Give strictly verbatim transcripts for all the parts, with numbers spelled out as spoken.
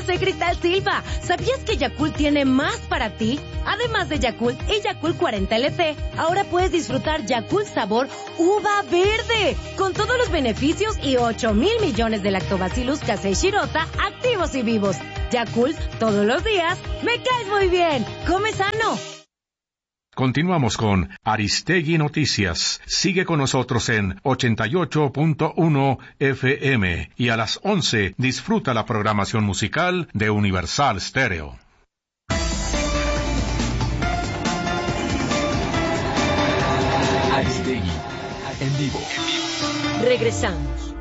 Hola, soy Cristal Silva. ¿Sabías que Yakult tiene más para ti? Además de Yakult y Yakult cuarenta L T, ahora puedes disfrutar Yakult sabor uva verde, con todos los beneficios y ocho mil millones de lactobacillus casei shirota activos y vivos. Yakult, todos los días, me caes muy bien. Come sano. Continuamos con Aristegui Noticias. Sigue con nosotros en ochenta y ocho punto uno F M y a las once disfruta la programación musical de Universal Stereo. Aristegui, en vivo. Regresamos.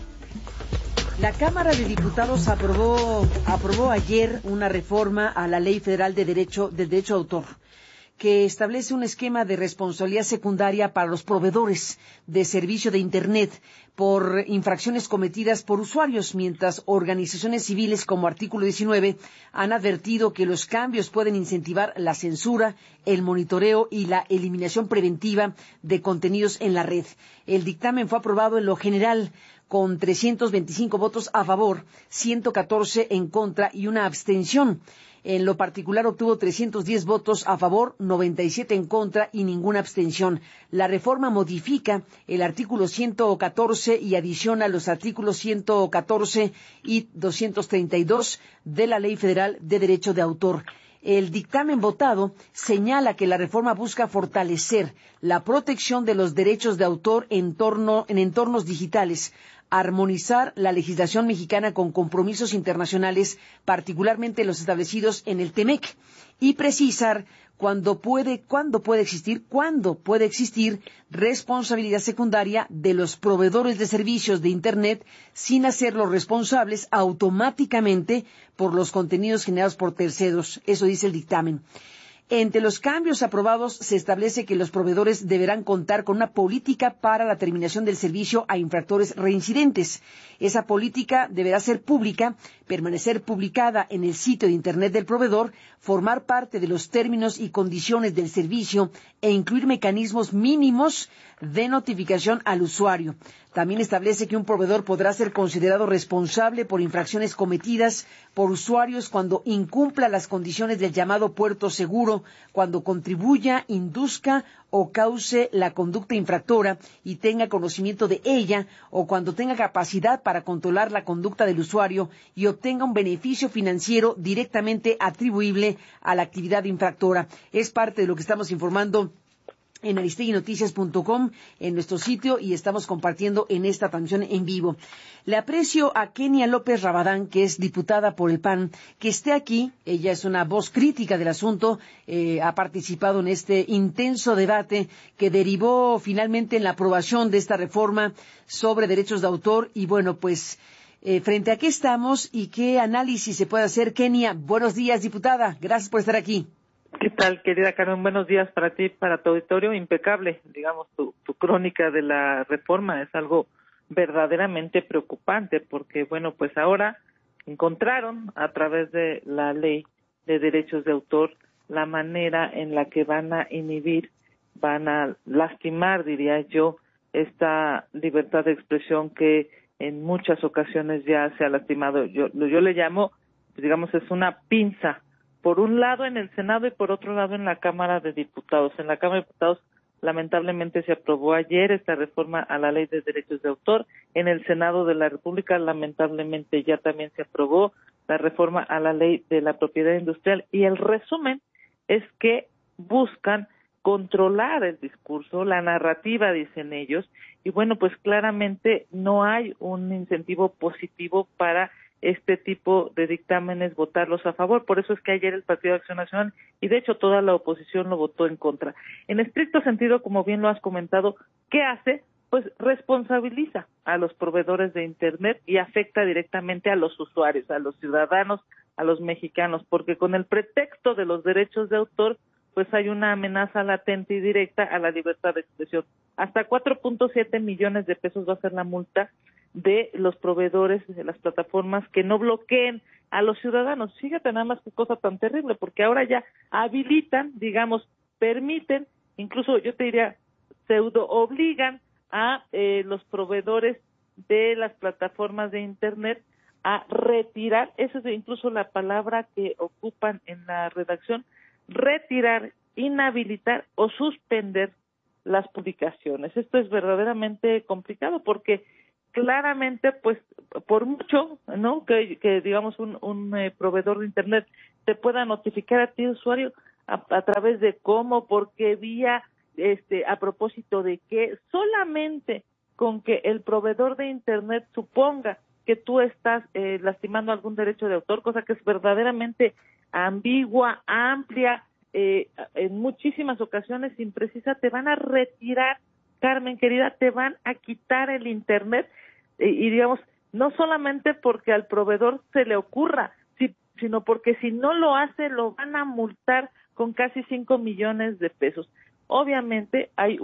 La Cámara de Diputados aprobó, aprobó ayer una reforma a la Ley Federal de Derecho, del Derecho de Autor, que establece un esquema de responsabilidad secundaria para los proveedores de servicio de Internet por infracciones cometidas por usuarios, mientras organizaciones civiles como Artículo diecinueve han advertido que los cambios pueden incentivar la censura, el monitoreo y la eliminación preventiva de contenidos en la red. El dictamen fue aprobado en lo general con trescientos veinticinco votos a favor, ciento catorce en contra y una abstención. En lo particular obtuvo trescientos diez votos a favor, noventa y siete en contra y ninguna abstención. La reforma modifica el artículo ciento catorce y adiciona los artículos ciento catorce y doscientos treinta y dos de la Ley Federal de Derecho de Autor. El dictamen votado señala que la reforma busca fortalecer la protección de los derechos de autor en, torno, en entornos digitales, armonizar la legislación mexicana con compromisos internacionales, particularmente los establecidos en el T M E C, y precisar cuándo puede, cuándo puede existir, cuándo puede existir responsabilidad secundaria de los proveedores de servicios de Internet sin hacerlos responsables automáticamente por los contenidos generados por terceros. Eso dice el dictamen. Entre los cambios aprobados se establece que los proveedores deberán contar con una política para la terminación del servicio a infractores reincidentes. Esa política deberá ser pública, permanecer publicada en el sitio de Internet del proveedor, formar parte de los términos y condiciones del servicio e incluir mecanismos mínimos de notificación al usuario. También establece que un proveedor podrá ser considerado responsable por infracciones cometidas por usuarios cuando incumpla las condiciones del llamado puerto seguro, cuando contribuya, induzca o cause la conducta infractora y tenga conocimiento de ella, o cuando tenga capacidad para controlar la conducta del usuario y obtenga un beneficio financiero directamente atribuible a la actividad infractora. Es parte de lo que estamos informando en aristegui noticias punto com, en nuestro sitio, y estamos compartiendo en esta transmisión en vivo. Le aprecio a Kenia López Rabadán, que es diputada por el P A N, que esté aquí. Ella es una voz crítica del asunto, eh, ha participado en este intenso debate que derivó finalmente en la aprobación de esta reforma sobre derechos de autor. Y bueno, pues, eh, frente a qué estamos y qué análisis se puede hacer. Kenia, buenos días, diputada. Gracias por estar aquí. ¿Qué tal, querida Carmen? Buenos días para ti, para tu auditorio. Impecable, digamos, tu, tu crónica de la reforma es algo verdaderamente preocupante, porque, bueno, pues ahora encontraron a través de la ley de derechos de autor la manera en la que van a inhibir, van a lastimar, diría yo, esta libertad de expresión que en muchas ocasiones ya se ha lastimado. Yo, yo le llamo, digamos, es una pinza, por un lado en el Senado y por otro lado en la Cámara de Diputados. En la Cámara de Diputados lamentablemente se aprobó ayer esta reforma a la Ley de Derechos de Autor. En el Senado de la República lamentablemente ya también se aprobó la reforma a la Ley de la Propiedad Industrial. Y el resumen es que buscan controlar el discurso, la narrativa, dicen ellos, y bueno, pues claramente no hay un incentivo positivo para este tipo de dictámenes, votarlos a favor. Por eso es que ayer el Partido de Acción Nacional, y de hecho toda la oposición, lo votó en contra. En estricto sentido, como bien lo has comentado, ¿qué hace? Pues responsabiliza a los proveedores de Internet y afecta directamente a los usuarios, a los ciudadanos, a los mexicanos, porque con el pretexto de los derechos de autor, pues hay una amenaza latente y directa a la libertad de expresión. Hasta cuatro punto siete millones de pesos va a ser la multa de los proveedores de las plataformas que no bloqueen a los ciudadanos. Fíjate nada más qué cosa tan terrible, porque ahora ya habilitan, digamos, permiten, incluso yo te diría, pseudo obligan a eh, los proveedores de las plataformas de Internet a retirar, esa es incluso la palabra que ocupan en la redacción, retirar, inhabilitar o suspender las publicaciones. Esto es verdaderamente complicado porque claramente, pues, por mucho, ¿no?, que, que digamos un, un eh, proveedor de Internet te pueda notificar a ti, usuario, a, a través de cómo, por qué vía, este, a propósito de qué, solamente con que el proveedor de Internet suponga que tú estás eh, lastimando algún derecho de autor, cosa que es verdaderamente ambigua, amplia, eh, en muchísimas ocasiones imprecisa, te van a retirar, Carmen querida, te van a quitar el Internet, eh, y digamos, no solamente porque al proveedor se le ocurra, si, sino porque si no lo hace, lo van a multar con casi cinco millones de pesos. Obviamente hay